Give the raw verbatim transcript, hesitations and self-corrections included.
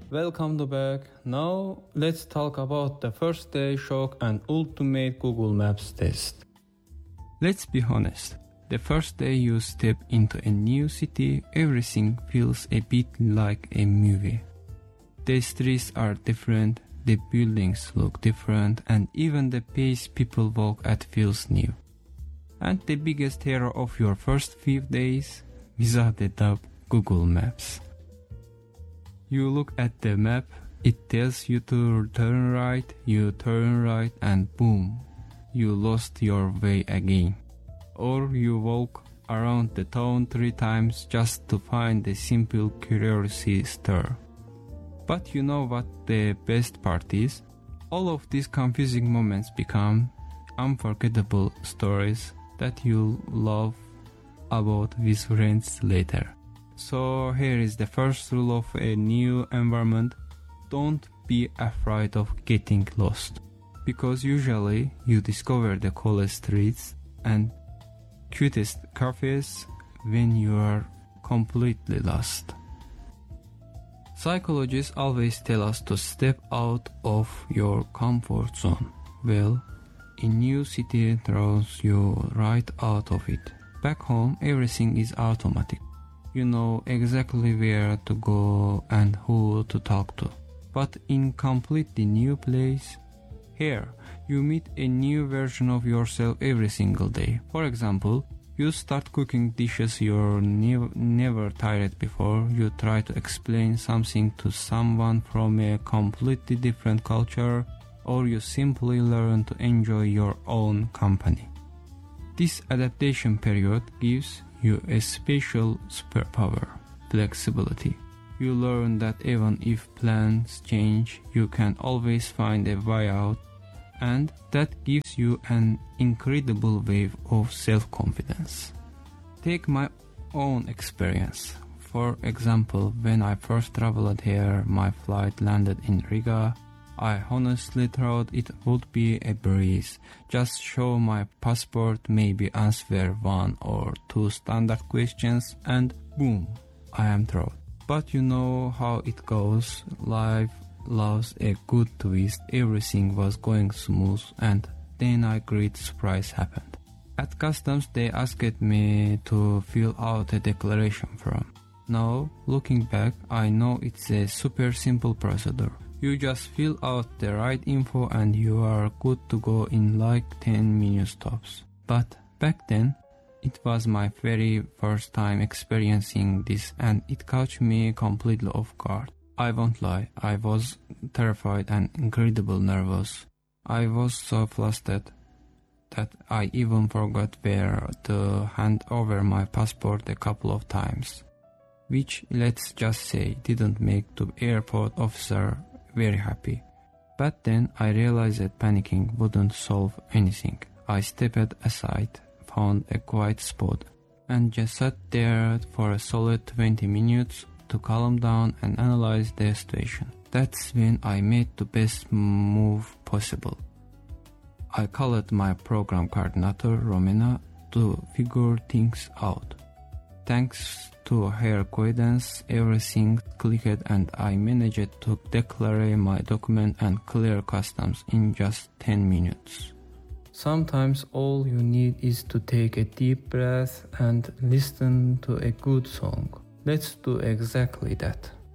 Welcome to back. Now let's talk about the first day shock and ultimate Google Maps test. Let's be honest. The first day you step into a new city, everything feels a bit like a movie. The streets are different, the buildings look different, and even the pace people walk at feels new. And the biggest hero of your first few days, without a doubt, Google Maps. You look at the map, it tells you to turn right, you turn right, and boom, you lost your way again. Or you walk around the town three times just to find a simple curiosity store. But you know what the best part is? All of these confusing moments become unforgettable stories that you'll love about with friends later. So here is the first rule of a new environment. Don't be afraid of getting lost. Because usually you discover the coolest streets and cutest cafes when you are completely lost. Psychologists always tell us to step out of your comfort zone. Well, a new city throws you right out of it. Back home, everything is automatic. You know exactly where to go and who to talk to. But in completely new place, here, you meet a new version of yourself every single day. For example, you start cooking dishes you ne- never tried before. You try to explain something to someone from a completely different culture, or you simply learn to enjoy your own company. This adaptation period gives you a special superpower, flexibility. You learn that even if plans change, you can always find a way out, and that gives you an incredible wave of self-confidence. Take my own experience. For example, when I first traveled here, my flight landed in Riga. I honestly thought it would be a breeze. Just show my passport, maybe answer one or two standard questions, and boom, I am through. But you know how it goes. Life loves a good twist. Everything was going smooth, and then a great surprise happened. At customs, they asked me to fill out a declaration form. Now, looking back, I know it's a super simple procedure. You just fill out the right info and you are good to go in like ten minute stops. But back then, it was my very first time experiencing this, and it caught me completely off guard. I won't lie, I was terrified and incredibly nervous. I was so flustered that I even forgot where to hand over my passport a couple of times, which, let's just say, didn't make the airport officer very happy. But then I realized that panicking wouldn't solve anything. I stepped aside, found a quiet spot, and just sat there for a solid twenty minutes to calm down and analyze the situation. That's when I made the best move possible. I called my program coordinator, Romina, to figure things out. Thanks to her guidance, everything clicked and I managed to declare my document and clear customs in just ten minutes. Sometimes all you need is to take a deep breath and listen to a good song. Let's do exactly that.